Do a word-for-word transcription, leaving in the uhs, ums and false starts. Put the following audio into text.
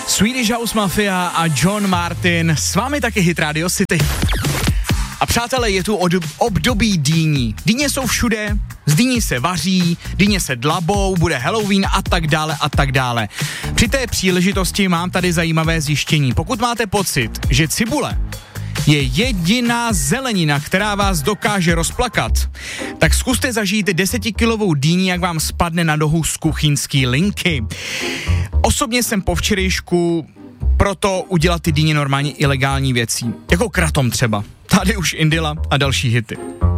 Swedish House Mafia a John Martin, s vámi taky hit Radio City. A přátelé, je tu od, období dýní. Dýně jsou všude, z dýní se vaří, dýně se dlabou, bude Halloween a tak dále a tak dále. Při té příležitosti mám tady zajímavé zjištění. Pokud máte pocit, že cibule je jediná zelenina, která vás dokáže rozplakat, tak zkuste zažít desetikilovou dýni, jak vám spadne na nohu z kuchyňský linky. Osobně jsem po včerejšku proto udělat ty dýně normálně ilegální věcí, jako kratom třeba. Tady už Indila a další hity.